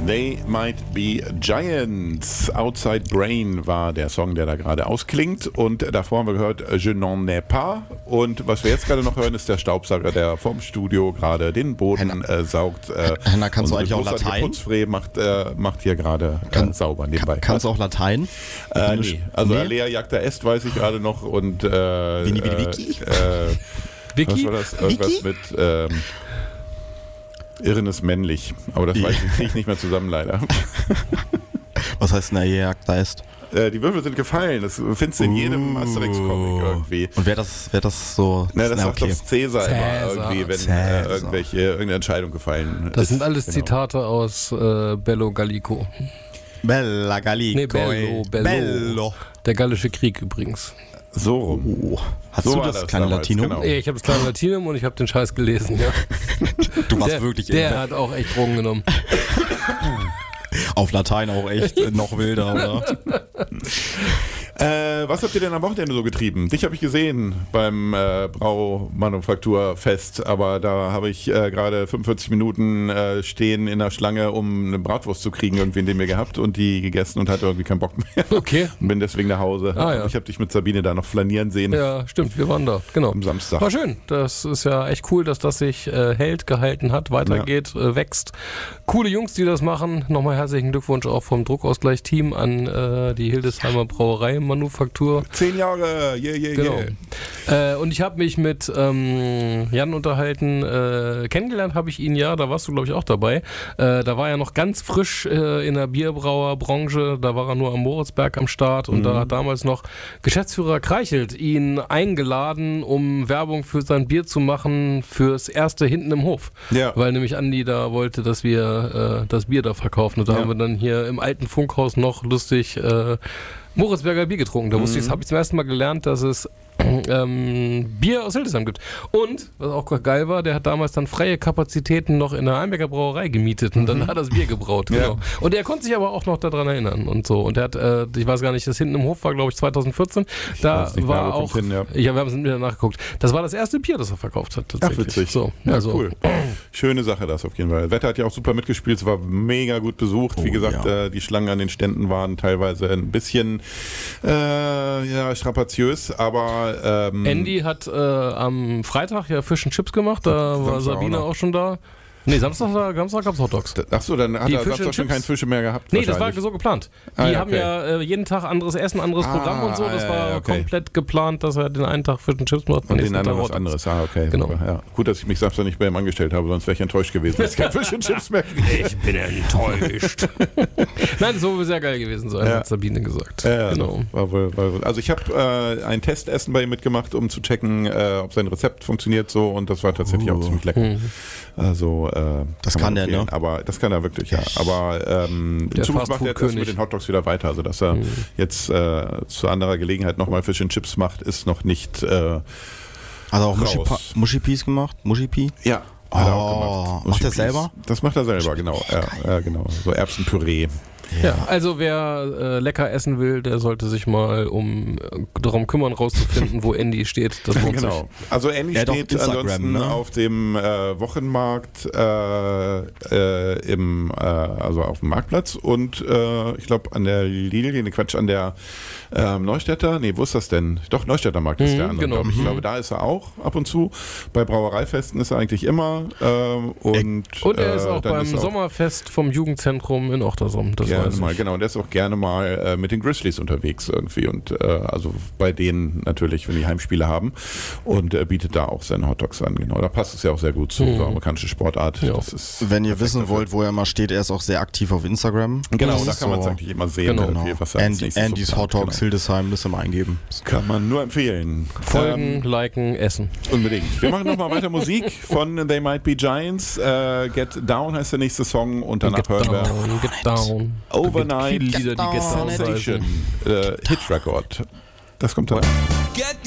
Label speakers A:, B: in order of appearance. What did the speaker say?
A: They Might Be Giants. Outside Brain war der Song, der da gerade ausklingt. Und davor haben wir gehört Je n'en ai pas. Und was wir jetzt gerade noch hören, ist der Staubsauger, der vom Studio gerade den Boden saugt.
B: Henna, kannst du eigentlich auch Latein?
A: Putzfree macht hier gerade sauber nebenbei.
B: Kannst du auch Latein?
A: Nee. Also Alea jagda est weiß ich gerade noch. Und
B: Wiki?
A: Was war das? Irgendwas mit Irren ist männlich. Aber das weiß ich, kriege ich nicht mehr zusammen, leider.
B: Was heißt Alea jagda est?
A: Die Würfel sind gefallen. Das findest du in jedem Asterix-Comic irgendwie.
B: Und wer das so...
A: Das sagt doch Cäsar immer irgendwie, wenn irgendeine Entscheidung gefallen ist.
C: Das sind alles Zitate aus Bello Gallico.
B: Bella Gallico.
C: Nee, Bello. Der Gallische Krieg übrigens.
A: So rum.
B: Hast du das kleine Latinum?
A: Genau.
C: Ich habe das kleine Latinum und ich habe den Scheiß gelesen, ja.
B: Du warst wirklich...
C: Der hat auch echt Drogen genommen.
B: Auf Latein auch echt noch wilder, oder?
A: Was habt ihr denn am Wochenende so getrieben? Dich habe ich gesehen beim Braumanufakturfest, aber da habe ich gerade 45 Minuten stehen in der Schlange, um eine Bratwurst zu kriegen, irgendwie in dem wir gehabt und die gegessen und hatte irgendwie keinen Bock mehr.
C: Okay.
A: Und bin deswegen nach Hause.
C: Ja.
A: Ich habe dich mit Sabine da noch flanieren sehen.
C: Ja, stimmt, wir waren da, genau.
A: Am Samstag.
C: War schön. Das ist ja echt cool, dass das sich gehalten hat, weitergeht, wächst. Coole Jungs, die das machen. Nochmal herzlichen Glückwunsch auch vom Druckausgleich-Team an die Hildesheimer Brauerei-Manufaktur.
A: 10 Jahre,
C: Genau. Und ich habe mich mit Jan unterhalten. Kennengelernt habe ich ihn ja, da warst du, glaube ich, auch dabei. Da war er noch ganz frisch in der Bierbrauerbranche. Da war er nur am Moritzberg am Start. Und da hat damals noch Geschäftsführer Kreichelt ihn eingeladen, um Werbung für sein Bier zu machen fürs erste hinten im Hof.
A: Ja.
C: Weil nämlich Andi da wollte, dass wir das Bier da verkaufen. Und da haben wir dann hier im alten Funkhaus noch lustig Moritzberger Bier getrunken. Da habe ich zum ersten Mal gelernt, dass es Bier aus Hildesheim gibt. Und, was auch geil war, der hat damals dann freie Kapazitäten noch in der Einbecker Brauerei gemietet und dann hat er das Bier gebraut. Genau. Und er konnte sich aber auch noch daran erinnern und so. Und er hat, ich weiß gar nicht, das hinten im Hof war, glaube ich, 2014. Da war auch, wir haben es wieder nachgeguckt. Das war das erste Bier, das er verkauft hat. Tatsächlich.
A: Ach, witzig.
C: So,
A: ja,
C: also.
A: Cool. Schöne Sache das auf jeden Fall. Das Wetter hat ja auch super mitgespielt, es war mega gut besucht. Wie gesagt, die Schlangen an den Ständen waren teilweise ein bisschen strapaziöös, aber
C: Andy hat am Freitag ja Fish and Chips gemacht, da war Sabine auch schon da. Nee, Samstag gab es Hotdogs.
A: Achso, dann hat er Samstag schon keinen Fische mehr gehabt.
C: Nee, das war so geplant. Die haben ja jeden Tag anderes Essen, anderes Programm und so. Das war komplett geplant, dass er den einen Tag Fish and Chips macht.
A: Und den anderen was anderes. Okay.
C: Genau.
A: Ja. Gut, dass ich mich Samstag nicht bei ihm angestellt habe, sonst wäre ich enttäuscht gewesen, dass ich kein Fish and Chips mehr kriege.
C: Ich bin enttäuscht. Nein, das soll sehr geil gewesen sein, hat Sabine gesagt.
A: Ja, genau. War wohl. Also ich habe ein Testessen bei ihm mitgemacht, um zu checken, ob sein Rezept funktioniert so, und das war tatsächlich auch ziemlich lecker. Also
B: das kann der, ne?
A: Aber das kann er wirklich, ja. Aber in Zukunft macht er das mit den Hotdogs wieder weiter. Also dass er jetzt zu anderer Gelegenheit nochmal Fish and Chips macht, ist noch nicht
B: hat er auch Muschi-Peas gemacht? Muschi-Pea?
A: Ja. Hat er auch gemacht.
B: Macht er selber?
A: Das macht er selber, genau. Ja, genau. So Erbsenpüree.
C: Ja, also wer lecker essen will, der sollte sich mal darum kümmern, rauszufinden, wo Andy steht. Das lohnt sich.
A: Also Andy steht ansonsten auf dem Wochenmarkt also auf dem Marktplatz und ich glaube an der Linie, an der Neustädter, wo ist das denn? Doch, Neustädter Markt ist der andere, glaube ich. Ich glaube, da ist er auch ab und zu. Bei Brauereifesten ist er eigentlich immer. Und
C: er ist auch beim Sommerfest vom Jugendzentrum in Ochtersom. Das
A: gerne mal, genau. Und der ist auch gerne mal mit den Grizzlies unterwegs irgendwie. Und also bei denen natürlich, wenn die Heimspiele haben. Und er bietet da auch seine Hotdogs an. Genau, da passt es ja auch sehr gut zu so amerikanische Sportart.
B: Ja. Das ist, wenn ihr wissen wollt, wo er mal steht, er ist auch sehr aktiv auf Instagram.
A: Genau, da kann man es eigentlich immer sehen.
B: Genau. Was er Andys Hotdogs Hildesheim, das immer eingeben.
A: Das kann man nur empfehlen.
C: Folgen, liken, essen.
A: Unbedingt. Wir machen nochmal weiter Musik von They Might Be Giants. Get Down heißt der nächste Song und danach hören wir
C: Get Down.
A: Overnight
C: Lieder, die Get Down
A: Sensation. Hit Record. Das kommt dann.
D: Get